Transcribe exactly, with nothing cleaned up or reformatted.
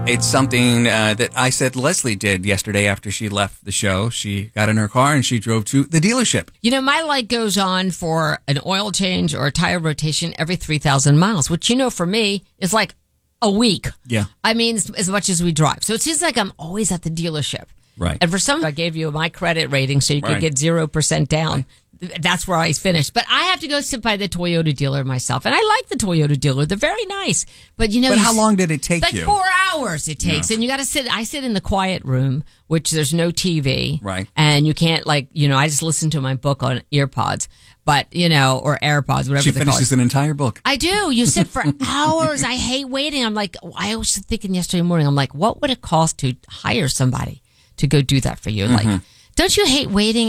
It's something uh, that I said Leslie did yesterday after she left the show. She got in her car and she drove to the dealership. You know, my light goes on for an oil change or a tire rotation every three thousand miles, which, you know, for me is like a week. Yeah. I mean, as, as much as we drive. So it seems like I'm always at the dealership. Right. And for some, I gave you my credit rating so you could Right. get zero percent down. That's where I finished. But I have to go sit by the Toyota dealer myself. And I like the Toyota dealer. They're very nice. But, you know. But you how s- long did it take like you? four hours it takes. Yeah. And you got to sit. I sit in the quiet room, which there's no T V. Right. And you can't, like, you know, I just listen to my book on earpods. But, you know, or AirPods, whatever She they call it. finishes an entire book. I do. You sit for hours. I hate waiting. I'm like, I was thinking yesterday morning, I'm like, what would it cost to hire somebody to go do that for you? Like, don't you hate waiting?